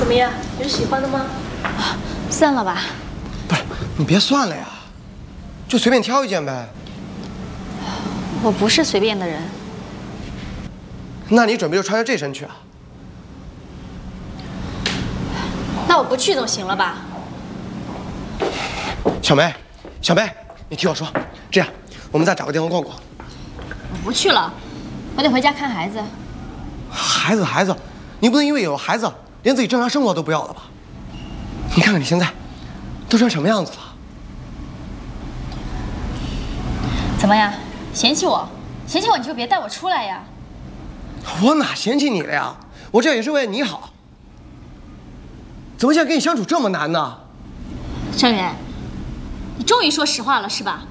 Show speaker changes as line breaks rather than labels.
么呀？有喜欢的吗？
算了吧。
不是，你别算了呀，就随便挑一件呗。
我不是随便的人。
那你准备就穿着这身去啊？
那我不去总行了吧？
小梅，小梅，你听我说，这样，我们再找个地方逛逛。
我不去了，我得回家看孩子。
孩子，你不能因为有孩子，连自己正常生活都不要了吧？你看看你现在，都成什么样子了？
怎么样？嫌弃我？嫌弃我你就别带我出来呀！
我哪嫌弃你了呀？我这也是为了你好。怎么现在跟你相处这么难呢？
张远，你终于说实话了是吧？